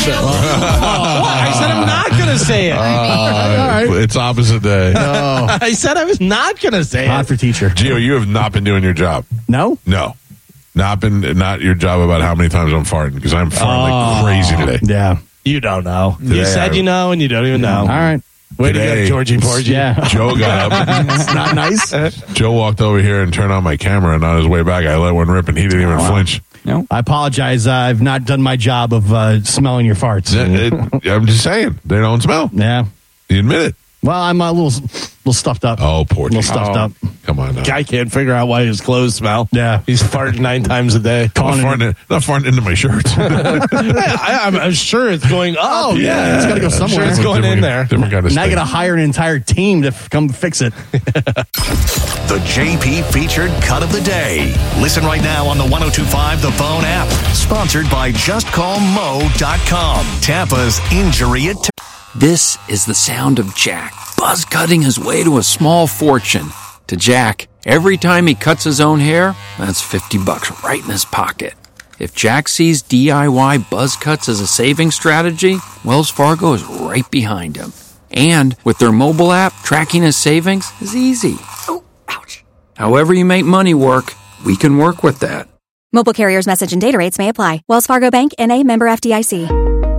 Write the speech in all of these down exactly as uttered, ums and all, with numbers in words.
it. Oh, I said I'm not going to say it. Uh, All right. It's opposite day. Oh. I said I was not going to say Hot it. for teacher. Gio, you have not been doing your job. No? No. Not been, not your job about how many times I'm farting, because I'm farting Oh. like crazy today. Yeah. You don't know. Today you said I- you know, and you don't even know. All right. Way to Today. go, Georgie Porgy. Yeah. Joe got up. It's not nice. Joe walked over here and turned on my camera, and on his way back, I let one rip, and he didn't even flinch. No. I apologize. Uh, I've not done my job of uh, smelling your farts. It- it- I'm just saying, they don't smell. Yeah. You admit it. Well, I'm a little, little stuffed up. Oh, poor A little Gio. stuffed Oh. up. Come on now. Guy can't figure out why his clothes smell. Yeah. He's farting nine times a day. Not farting, not farting into my shirt. I, I'm, I'm sure it's going up. Oh, yeah. It's got to go I'm sure somewhere. it's going in there. Different kind of Now I stink. got to hire an entire team to f- come fix it. The J P featured cut of the day. Listen right now on the one oh two five The Phone app. Sponsored by just call mo dot com. Tampa's injury at. This is the sound of Jack, buzz cutting his way to a small fortune. To Jack, every time he cuts his own hair, that's fifty bucks right in his pocket. If Jack sees D I Y buzz cuts as a saving strategy, Wells Fargo is right behind him. And with their mobile app, tracking his savings is easy. Oh, ouch. However you make money work, we can work with that. Mobile carriers' message and data rates may apply. Wells Fargo Bank, N A, member F D I C.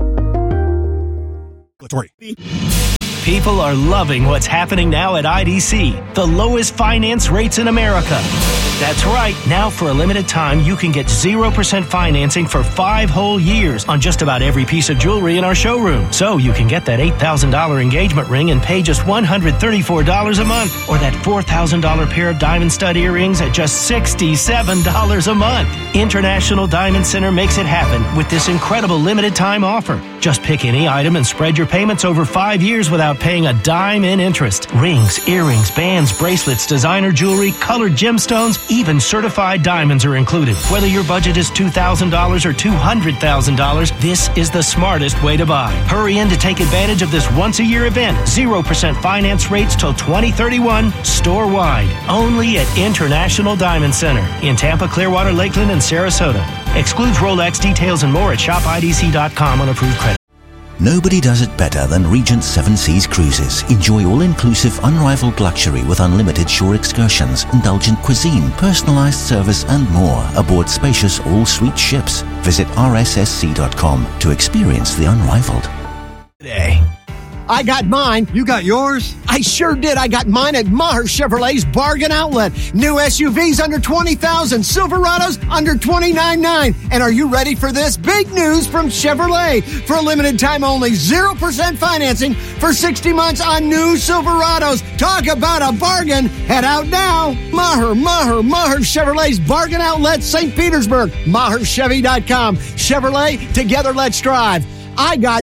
People are loving what's happening now at I D C, the lowest finance rates in America. That's right. Now, for a limited time, you can get zero percent financing for five whole years on just about every piece of jewelry in our showroom. So you can get that eight thousand dollars engagement ring and pay just one hundred thirty-four dollars a month, or that four thousand dollars pair of diamond stud earrings at just sixty-seven dollars a month. International Diamond Center makes it happen with this incredible limited time offer. Just pick any item and spread your payments over five years without paying a dime in interest. Rings, earrings, bands, bracelets, designer jewelry, colored gemstones, even certified diamonds are included. Whether your budget is two thousand dollars or two hundred thousand dollars, this is the smartest way to buy. Hurry in to take advantage of this once-a-year event. zero percent finance rates till twenty thirty-one, store-wide. Only at International Diamond Center in Tampa, Clearwater, Lakeland, and Sarasota. Excludes Rolex. Details and more at shop I D C dot com on approved credit. Nobody does it better than Regent Seven Seas Cruises. Enjoy all-inclusive, unrivaled luxury with unlimited shore excursions, indulgent cuisine, personalized service, and more aboard spacious all-suite ships. Visit R S S C dot com to experience the unrivaled. Today. I got mine. You got yours? I sure did. I got mine at Maher Chevrolet's Bargain Outlet. New S U Vs under twenty thousand dollars, Silverados under twenty-nine nine. And are you ready for this? Big news from Chevrolet. For a limited time only, zero percent financing for sixty months on new Silverados. Talk about a bargain. Head out now. Maher, Maher, Maher Chevrolet's Bargain Outlet, Saint Petersburg. Maher Chevy dot com. Chevrolet, together let's drive. I got...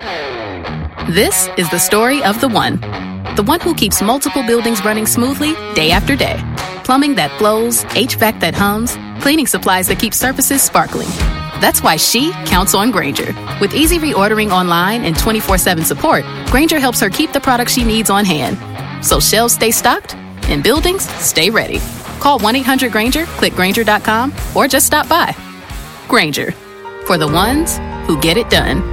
This is the story of the one. The one who keeps multiple buildings running smoothly day after day. Plumbing that flows, H V A C that hums, cleaning supplies that keep surfaces sparkling. That's why she counts on Grainger. With easy reordering online and twenty-four seven support, Grainger helps her keep the products she needs on hand. So shelves stay stocked and buildings stay ready. Call one eight hundred Grainger, click Grainger dot com, or just stop by. Grainger, for the ones who get it done.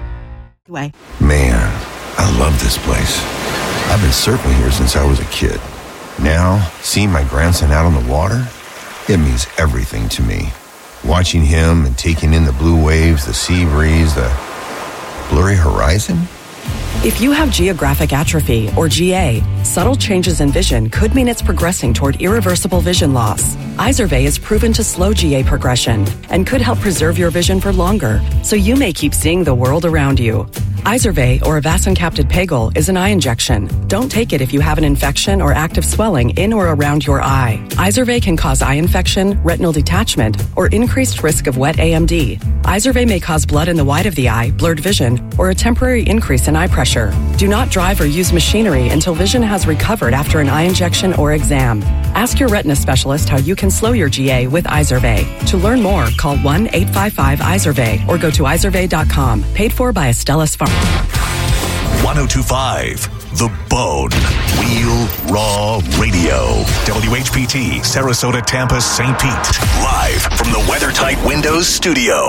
Way. Man, I love this place. I've been surfing here since I was a kid. Now, seeing my grandson out on the water, it means everything to me. Watching him and taking in the blue waves, the sea breeze, the blurry horizon. If you have geographic atrophy, or G A, subtle changes in vision could mean it's progressing toward irreversible vision loss. Izervay is proven to slow G A progression and could help preserve your vision for longer, so you may keep seeing the world around you. Izervay, or avacincaptad pegol, is an eye injection. Don't take it if you have an infection or active swelling in or around your eye. Izervay can cause eye infection, retinal detachment, or increased risk of wet A M D. Izervay may cause blood in the white of the eye, blurred vision, or a temporary increase in eye pressure. Do not drive or use machinery until vision has recovered after an eye injection or exam. Ask your retina specialist how you can slow your G A with Izervay. To learn more, call one eight five five Izervay or go to Izervay dot com. Paid for by Astellas Pharma. one oh two point five The Bone. Real Raw Radio. W H P T, Sarasota, Tampa, Saint Pete. Live from the WeatherTight Windows studio.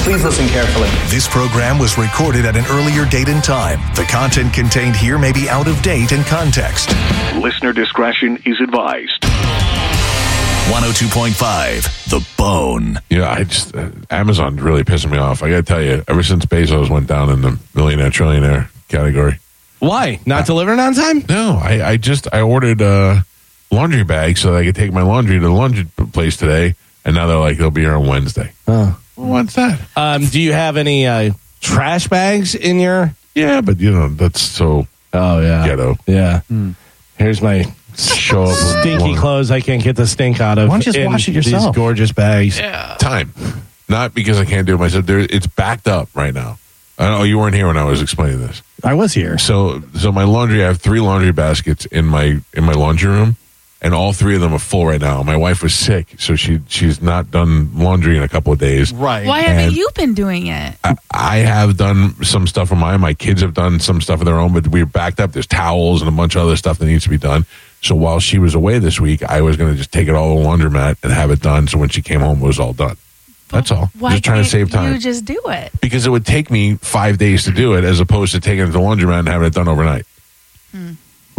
Please listen carefully. This program was recorded at an earlier date and time. The content contained here may be out of date in context. Listener discretion is advised. one oh two point five, The Bone. Yeah, I just, uh, Amazon's really pissing me off. I got to tell you, ever since Bezos went down in the millionaire trillionaire category. Why? Not delivering on time? No, I, I just, I ordered a laundry bag so that I could take my laundry to the laundry place today, and now they're like, they'll be here on Wednesday. Oh. Well, what's that? Um, do you have any uh, trash bags in your... Yeah, but, you know, that's so oh yeah ghetto. Yeah. Mm. Here's my... Show up stinky one. clothes I can't get the stink out of. Why don't you just wash it yourself? These gorgeous bags. Yeah. Time. Not because I can't do it myself. There, it's backed up right now. I know you weren't here when I was explaining this. I was here. So, so my laundry, I have three laundry baskets in my in my laundry room, and all three of them are full right now. My wife was sick, so she she's not done laundry in a couple of days. Right. Why and haven't you been doing it? I, I have done some stuff of mine. My kids have done some stuff of their own, but we're backed up. There's towels and a bunch of other stuff that needs to be done. So while she was away this week, I was going to just take it all to the laundromat and have it done. So when she came home, it was all done. That's all. Why just trying to save can't time. you just do it? Because it would take me five days to do it as opposed to taking it to the laundromat and having it done overnight. Hmm.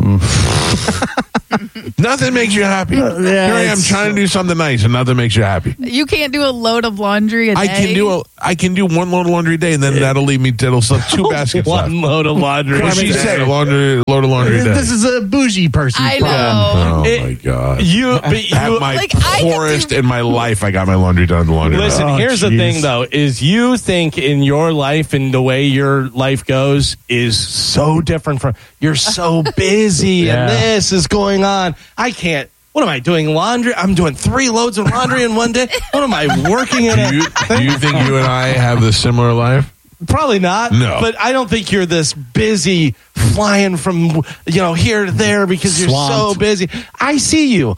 Nothing makes you happy. Uh, yeah, Here I am it's- trying to do something nice and nothing makes you happy. You can't do a load of laundry a day. I can do a I can do one load of laundry a day, and then that'll leave me that'll still have two baskets left. One load of laundry. What a she day. said, a laundry load of laundry a day. This is a bougie person's I know. problem. Oh It- my god! You, but you At my Like, I could poorest do- in my life, I got my laundry done at the laundry. Listen, Oh, here's the geez. thing, though, is you think in your life and the way your life goes is so different from, you're so busy and Yeah. this is going on. I can't, what am I doing, laundry? I'm doing three loads of laundry in one day? What am I working in? Do you, a, do you think you and I have the similar life? Probably not. No. But I don't think you're this busy flying from, you know, here to there because you're Swamped. so busy. I see you.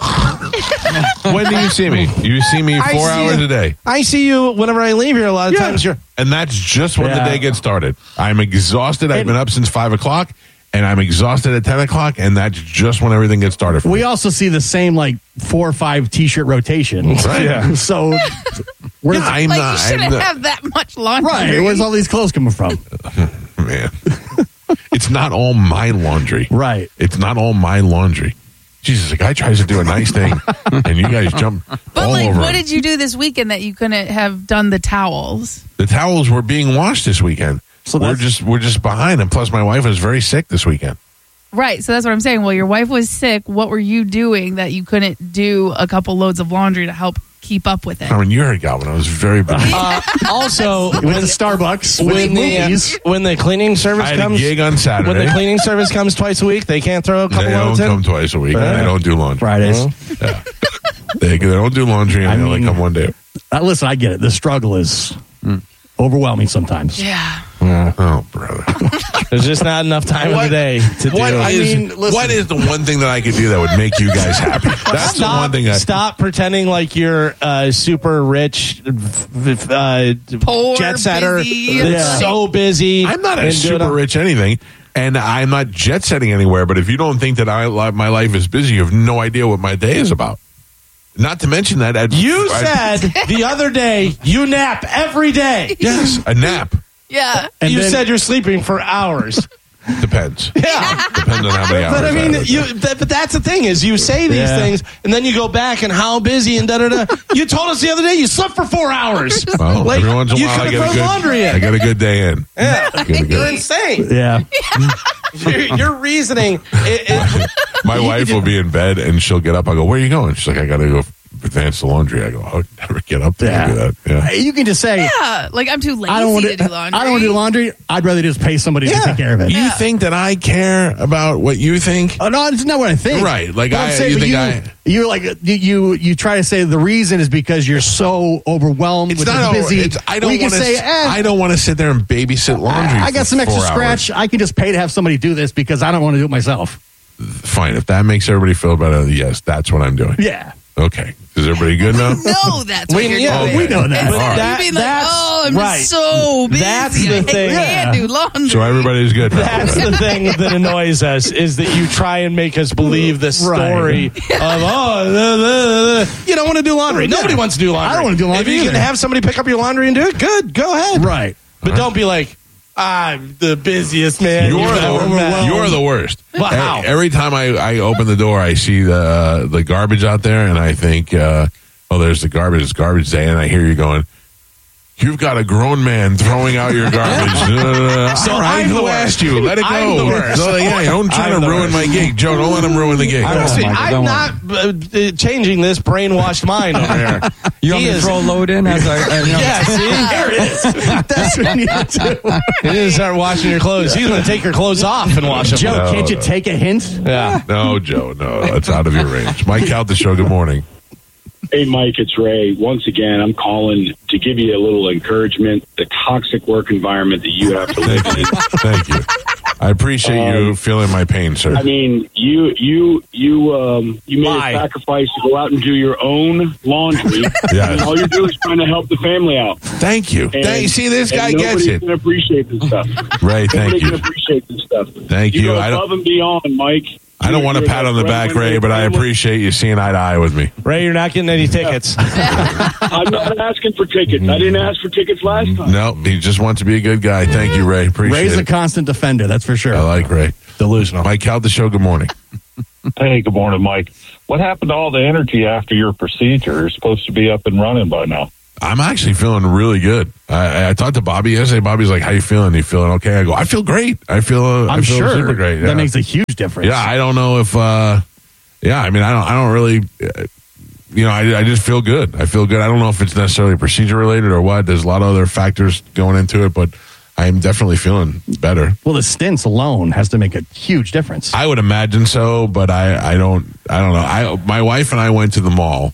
When do you see me? You see me I four see hours you. a day. I see you whenever I leave here. A lot of times you're. And that's just when Yeah. the day gets started. I'm exhausted. I've And- been up since five o'clock, and I'm exhausted at ten o'clock, and that's just when everything gets started for We me. also see the same like four or five T-shirt rotation. Right. Yeah. So where's Yeah, I'm Like, not. you I'm shouldn't not- have that much laundry. right? Where's all these clothes coming from? man. It's not all my laundry. Right. It's not all my laundry. Jesus, a guy tries to do a nice thing, and you guys jump But all like, over what him. did you do this weekend that you couldn't have done the towels? The towels were being washed this weekend. So we're that's- just we're just behind, and plus my wife was very sick this weekend. Right. So that's what I'm saying. Well, your wife was sick. What were you doing that you couldn't do a couple loads of laundry to help keep up with it? I mean, you heard Galvin. I was very busy. Uh, also, With the Starbucks, with when the, uh, movies. when the cleaning service I had a comes, gig on Saturday. when the cleaning service comes twice a week, they can't throw a couple They don't loads in. come twice a week, and Yeah. they don't do laundry. Fridays. Yeah. they, they don't do laundry, and I they only mean- come one day. Uh, listen, I get it. The struggle is overwhelming sometimes. Yeah. Oh, brother. There's just not enough time What- in the day to do. What it. is, mean, listen. what is the one thing that I could do that would make you guys happy? That's the Stop, one thing I stop pretending like you're uh, super rich, v- uh, Poor, jet setter busy. that's Yeah. so busy. I'm not a and doing super a- rich anything, and I'm not jet setting anywhere. But if you don't think that I li- my life is busy, you have no idea what my day is about. Not to mention that I'd, You I'd- said the other day you nap every day. yes, a nap Yeah. And you then- said you're sleeping for hours. depends. Yeah. Depends on how many hours. But I mean, have. you. That, but that's the thing is, you say these Yeah. things, and then you go back and how busy and da da da. You told us the other day you slept for four hours. Well, Like, every once in a you while, I could've get a thrown good laundry in. I get a good day in. Yeah, Get a you're good- insane. Yeah. Your, your reasoning. It, it, My wife will be in bed and she'll get up. I go, "Where are you going?" She's like, "I got to go advance the laundry." I go, "I would never get up there Yeah. and do that." Yeah. You can just say, Yeah. Like, I'm too lazy I don't want to do laundry. I don't want to do laundry. I'd rather just pay somebody to Yeah. take care of it. You think that I care about what you think? Oh, no, it's not what I think. Right, like But I'm I- saying, you but think you, I- You're like you, you. You try to say the reason is because you're so overwhelmed It's with not. this busy. It's, I don't we can want to. say, eh, I don't want to sit there and babysit laundry. I got for some extra four scratch. hours. I can just pay to have somebody do this because I don't want to do it myself. Fine, if that makes everybody feel better, yes, that's what I'm doing. Yeah. Okay. Is everybody good now? No, that's what We- you're yeah, doing. we know that. It's But like, that- you mean like, that's- oh, I'm right. just so busy. That's the I thing. can't do laundry. So everybody's good now. That's the thing that annoys us is that you try and make us believe the story of, oh, the, the, the, you don't want to do laundry. Nobody wants to do laundry. I don't wanna do laundry If you either. can have somebody pick up your laundry and do it, good, go ahead. Right. But don't be like, I'm the busiest man You're you've ever met. the, you're the worst. Wow. Every, every time I, I open the door, I see the the garbage out there, and I think, uh, oh, there's the garbage. It's garbage day, and I hear you going, you've got a grown man throwing out your garbage. uh, So all right, I'm the who worst. asked you? Let it go. I'm the worst. So, yeah, don't try I'm to the ruin worst. my gig. Joe, don't let him ruin the gig. Trust me, Michael, I'm don't not uh, uh, changing this brainwashed mind over here. You want He me to is- throw a load in? As I, uh, you know? Yeah, see, there it is. That's what you do. You need to start washing your clothes. He's going to take your clothes off and wash them. Joe, No, can't you no. take a hint? Yeah. No, Joe, no, that's out of your range. Mike out the show. Good morning. Hey, Mike, it's Ray. Once again, I'm calling to give you a little encouragement. The toxic work environment that you have to live Thank in. you. Thank you. I appreciate you Um, feeling my pain, sir. I mean, you you you um you made Lie. a sacrifice to go out and do your own laundry. Yes. And all you're doing is trying to help the family out. Thank you. And, Thank, see, this and guy gets nobody's it. Can appreciate this stuff. Ray, thank Nobody you. can appreciate this stuff. Thank you. You go I don't- above and beyond, Mike. I don't want a You're pat on the back, breadwinner Ray, but I of the family. appreciate you seeing eye to eye with me. Ray, you're not getting any tickets. I'm not asking for tickets. I didn't ask for tickets last time. No, he just wants to be a good guy. Thank you, Ray. Appreciate Ray's a it. constant defender, that's for sure. I like Ray. Delusional. Mike out the show. Good morning. Hey, good morning, Mike. What happened to all the energy after your procedure? You're supposed to be up and running by now. I'm actually feeling really good. I, I talked to Bobby yesterday. Bobby's like, "How you feeling? You feeling okay?" I go, "I feel great. I feel. Uh, I'm I feel sure super great. Yeah. that makes a huge difference. Yeah, I don't know if. uh Yeah, I mean, I don't. I don't really. Uh, you know, I, I just feel good. I feel good. I don't know if it's necessarily procedure related or what. There's a lot of other factors going into it, but I'm definitely feeling better. Well, the stints alone has to make a huge difference. I would imagine so, but I, I don't. I don't know. I my wife and I went to the mall,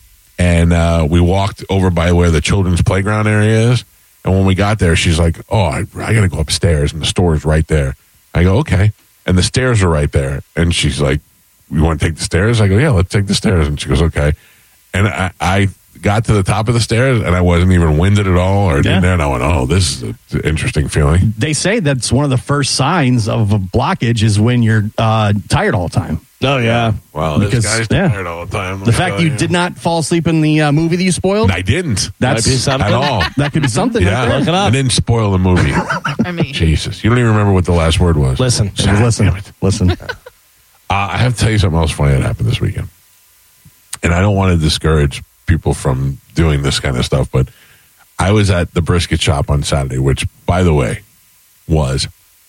and uh, we walked over by where the children's playground area is. And when we got there, she's like, "Oh, I, I got to go upstairs, and the store is right there." I go, "Okay," and the stairs are right there. And she's like, "You want to take the stairs?" I go, "Yeah, let's take the stairs." And she goes, "Okay." And I, I got to the top of the stairs, and I wasn't even winded at all, or Yeah. in there. And I went, "Oh, this is an interesting feeling." They say that's one of the first signs of a blockage is when you're uh, tired all the time. Oh, yeah. Well, Because, this guy's yeah. tired all the time. The fact you did not fall asleep in the uh, movie that you spoiled, I didn't. that's Might be something. At all. That could be something. Yeah, right there. Look it up. I didn't spoil the movie. I mean, Jesus, you don't even remember what the last word was. Listen. God listen, damn it. listen. Uh, I have to tell you something else funny that happened this weekend, and I don't want to discourage people from doing this kind of stuff, but I was at the brisket shop on Saturday, which, by the way, was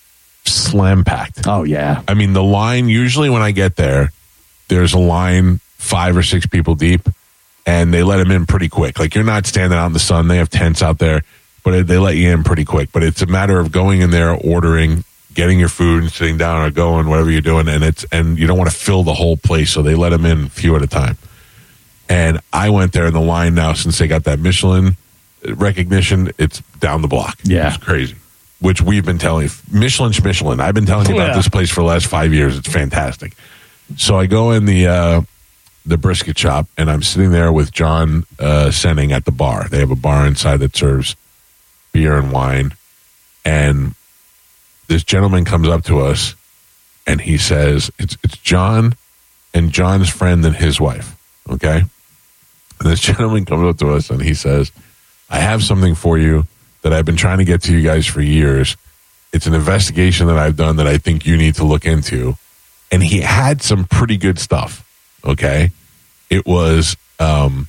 slam packed. Oh yeah, I mean, the line usually when I get there, there's a line five or six people deep, and they let them in pretty quick. Like, you're not standing out in the sun. They have tents out there, but it, they let you in pretty quick. But it's a matter of going in there, ordering, getting your food, and sitting down or going, whatever you're doing. And it's and you don't want to fill the whole place, so they let them in a few at a time. And I went there in the line now since they got that Michelin recognition. It's down the block. Yeah. It's crazy. Which we've been telling Michelin's Michelin. I've been telling you about Yeah. this place for the last five years. It's fantastic. So I go in the uh, the brisket shop, and I'm sitting there with John uh, Senning at the bar. They have a bar inside that serves beer and wine. And this gentleman comes up to us, and he says, it's it's John and John's friend and his wife, okay? And this gentleman comes up to us, and he says, I have something for you that I've been trying to get to you guys for years. It's an investigation that I've done that I think you need to look into. And he had some pretty good stuff, okay? It was, um,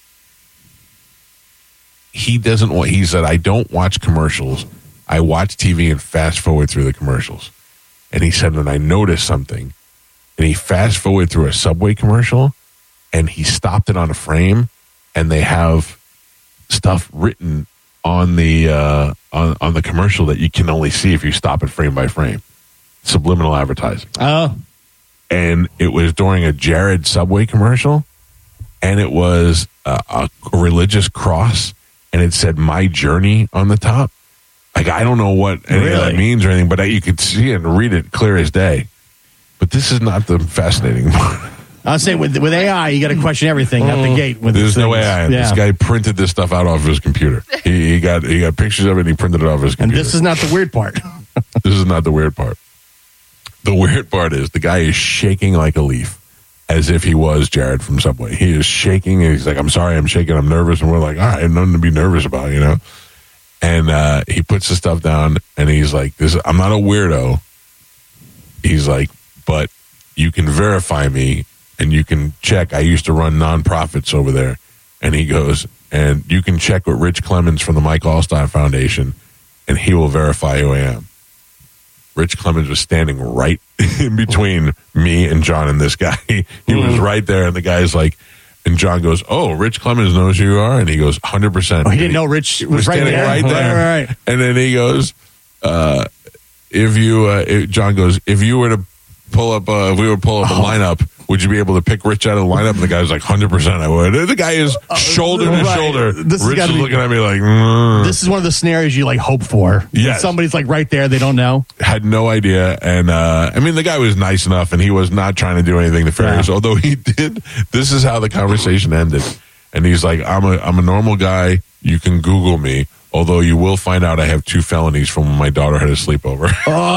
he doesn't want, he said, I don't watch commercials. I watch T V and fast forward through the commercials. And he said, and I noticed something. And he fast forward through a Subway commercial, and he stopped it on a frame, and they have stuff written on the uh, on, on the commercial that you can only see if you stop it frame by frame. Subliminal advertising. Oh. And it was during a Jared Subway commercial, and it was a, a religious cross, and it said "My Journey" on the top. Like, I don't know what any of that Really? means or anything, but you could see it and read it clear as day. But this is not the fascinating part. I was saying with with A I, you got to question everything at the gate. With There's these no things. A I. Yeah. This guy printed this stuff out off of his computer. He, he got he got pictures of it and he printed it off his And computer. this is not the weird part. This is not the weird part. The weird part is the guy is shaking like a leaf, as if he was Jared from Subway. He is shaking, and he's like, I'm sorry, I'm shaking, I'm nervous. And we're like, all right, nothing to be nervous about, you know? And uh, he puts the stuff down, and he's like, "This, I'm not a weirdo." He's like, but you can verify me, and you can check. I used to run nonprofits over there. And he goes, and you can check with Rich Clemens from the Mike Allstott Foundation, and he will verify who I am. Rich Clemens was standing right in between me and John and this guy. He mm. was right there, and the guy's like, and John goes, "Oh, Rich Clemens knows who you are," and he goes, "one hundred percent." Oh, he didn't know Rich was, was right standing there. right there, Right, right. And then he goes, uh, "If you," uh, if, John goes, "If you were to pull up, uh, if we were to pull up a Oh. lineup, would you be able to pick Rich out of the lineup?" And the guy's like, one hundred percent I would. And the guy is shoulder to right. shoulder. This has Rich gotta is be- looking at me like, mm. This is one of the scenarios you like hope for. When Yes. somebody's like right there, they don't know. Had no idea. And uh, I mean, the guy was nice enough, and he was not trying to do anything nefarious. Yeah. Although he did. This is how the conversation ended. And he's like, "I'm a I'm a normal guy. You can Google me. Although you will find out I have two felonies from when my daughter had a sleepover."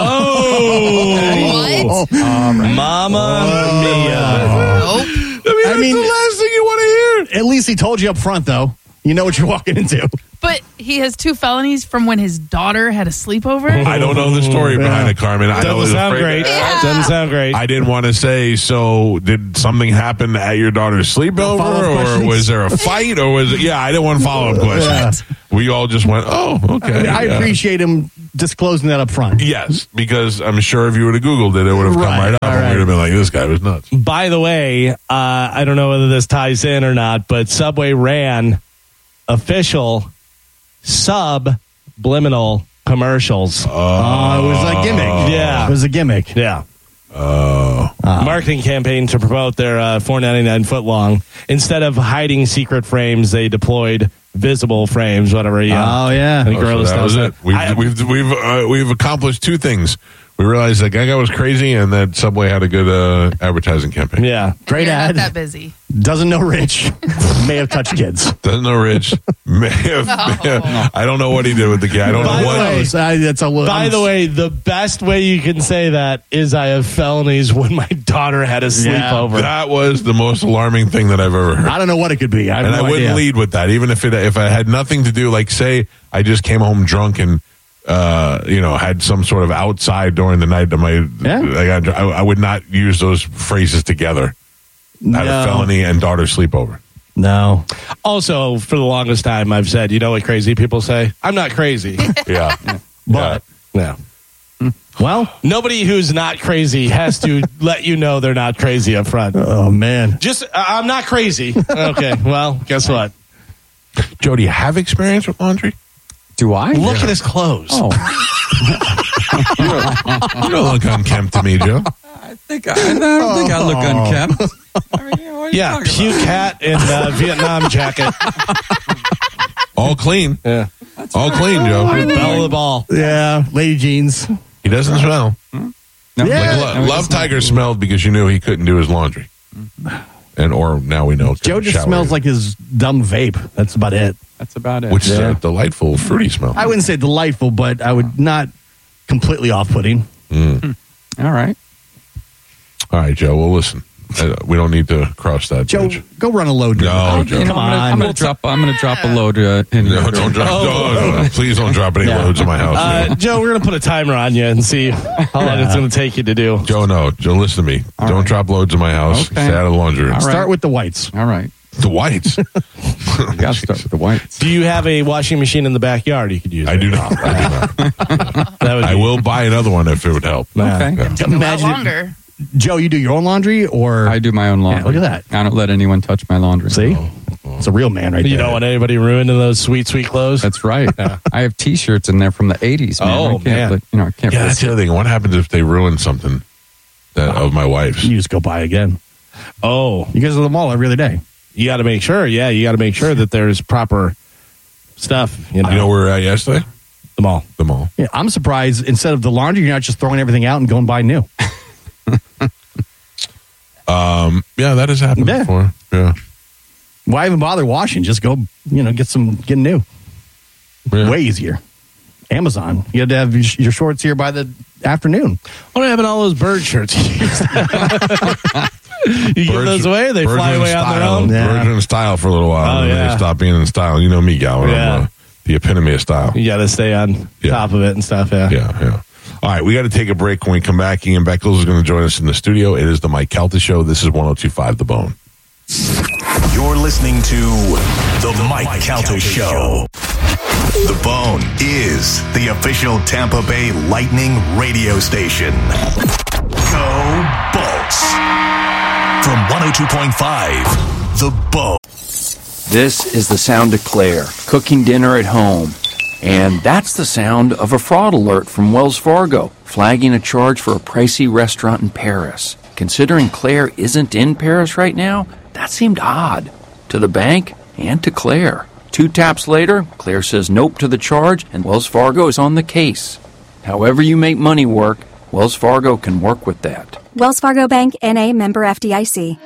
Oh, What? Mama Mia. Nope. I mean, that's I mean- the last thing you want to hear. At least he told you up front, though. You know what you're walking into. But he has two felonies from when his daughter had a sleepover. I don't know the story behind it, Carmen. I know Doesn't it's sound afraid- great. Yeah. Doesn't sound great. I didn't want to say, so did something happen at your daughter's sleepover, Follow-up or questions? was there a fight, or was it, yeah, I didn't want follow up questions. We all just went, oh, okay. I yeah. appreciate him disclosing that up front. Yes, because I'm sure if you would have Googled it, it would have come Right, right up, all and right. we would have been like, this guy was nuts. By the way, uh, I don't know whether this ties in or not, but Subway ran official subliminal commercials. Oh, it was a gimmick. Yeah. It was a gimmick. Yeah. Oh. Marketing campaign to promote their uh, four ninety-nine foot long. Instead of hiding secret frames, they deployed visible frames, whatever. Yeah. Oh, yeah. The Oh, so gorilla that stuff. was it. We've I- we've we've uh, we've accomplished two things. We realized that guy was crazy, and that Subway had a good uh, advertising campaign. yeah. Great You're not ad. that busy. Doesn't know Rich. May have touched kids. Doesn't know Rich. May have, may have- I don't know what he did with the kid. I don't By know the what. way- Uh, that's a, By I'm- the way, the best way you can say that is I have felonies when my daughter had a sleepover. That was the most alarming thing that I've ever heard. I don't know what it could be. I have And no I wouldn't idea. lead with that, even if it if I had nothing to do. Like, say I just came home drunk and uh, you know had some sort of outside during the night that my Yeah. I, got, I, I would not use those phrases together. Had No. a felony and daughter sleepover. No. Also, for the longest time, I've said, you know what crazy people say? I'm not crazy. Yeah, But, no. Well, Nobody who's not crazy has to let you know they're not crazy up front. oh, man. Just, uh, I'm not crazy. Okay, well, guess what? Joe, do you have experience with laundry? Do I? Look at his clothes. Oh, You don't look unkempt to me, Joe. I think I, I don't think I look unkempt. I mean, you know, what are you Yeah, talking puke hat and uh, Vietnam jacket. All clean. Yeah. All clean, Joe. Bell of the ball. Yeah, lady jeans. He doesn't smell. No, Yeah. Like, no, Lo- he Love does not. Tiger smelled because you knew he couldn't do his laundry. And or now we know. Joe just shower. smells like his dumb vape. That's about it. That's about it. Which is Yeah. a delightful fruity smell. I wouldn't say delightful, but I would not completely off-putting. Mm. All right. All right, Joe. Well, listen. Uh, we don't need to cross that Joe, bridge. go run a load. No, Joe. You know, Come I'm gonna, on. I'm gonna drop. I'm gonna drop a load uh, in. No, don't drop. Oh. no, no, please don't drop any Yeah. loads in my house. Uh, Joe. Joe, we're going to put a timer on you and see how long it's going to take you to do. Joe, no. Joe, listen to me. All don't right. drop loads in my house. Okay. Stay out of the laundry room. All right. Start with the whites. All right. The whites. You got to start with the whites. Do you have a washing machine in the backyard you could use? I do not. I do not. That would I be- will buy another one if it would help. Okay. Yeah. Take a lot Imagine it- longer. Joe, you do your own laundry, or I do my own laundry. Yeah, look at that. I don't let anyone touch my laundry. see, it's a real man right You there. don't want anybody ruining those sweet, sweet clothes? That's right. I have T-shirts in there from the eighties. Man. Oh, I can't man. Let, you know, I can't. Yeah, that's risk the other thing. What happens if they ruin something that of my wife's? You just go buy again. Oh, You guys are the mall every other day. you got to make sure. Yeah, you got to make sure that there's proper stuff. You know, You know where we were at yesterday? the mall. The mall. Yeah, I'm surprised. Instead of the laundry, you're not just throwing everything out and going buy new. Uh, Um, yeah, that has happened Yeah. before. Yeah. Why even bother washing? Just go, you know, get some, get new. Yeah. Way easier. Amazon. You had to have your your shorts here by the afternoon. What happened to all those bird shirts? You give Birds- those away, they birds fly are in away on their style. own. Birds are in style for a little while. Oh, and then yeah. they stop being in style. You know me, Gowan. Yeah. I'm uh, the epitome of style. You got to stay on Yeah. top of it and stuff. Yeah. Yeah, yeah. All right, we got to take a break. When we come back, Ian Beckles is going to join us in the studio. It is the Mike Calta Show. This is one oh two point five The Bone. You're listening to The Mike Calta Show. The Bone is the official Tampa Bay Lightning radio station. Go Bolts. From one oh two point five, The Bone. This is the sound of Claire cooking dinner at home. And that's the sound of a fraud alert from Wells Fargo, flagging a charge for a pricey restaurant in Paris. Considering Claire isn't in Paris right now, that seemed odd to the bank and to Claire. Two taps later, Claire says nope to the charge, and Wells Fargo is on the case. However you make money work, Wells Fargo can work with that. Wells Fargo Bank, N A, member F D I C.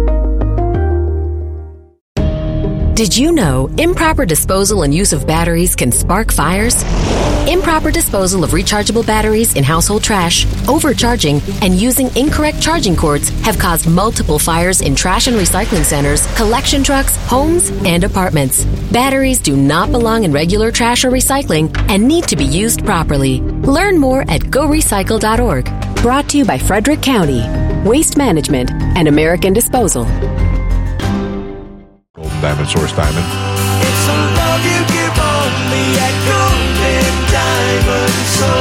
Did you know improper disposal and use of batteries can spark fires? Improper disposal of rechargeable batteries in household trash, overcharging, and using incorrect charging cords have caused multiple fires in trash and recycling centers, collection trucks, homes, and apartments. Batteries do not belong in regular trash or recycling and need to be used properly. Learn more at go recycle dot org. Brought to you by Frederick County, Waste Management, and American Disposal. Golden Diamond, Source Diamond. It's a love you give only at Golden Diamond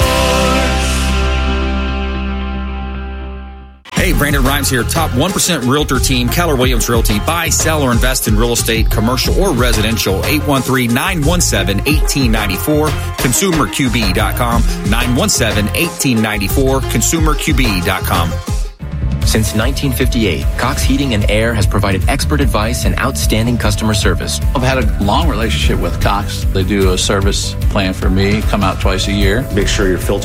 Source. Hey, Brandon Rhymes here. Top one percent Realtor team, Keller Williams Realty. Buy, sell, or invest in real estate, commercial or residential. eight one three, nine one seven, one eight nine four. consumer q b dot com. nine one seven, one eight nine four. consumer q b dot com. Since nineteen fifty-eight, Cox Heating and Air has provided expert advice and outstanding customer service. I've had a long relationship with Cox. They do a service plan for me, come out twice a year. Make sure your filter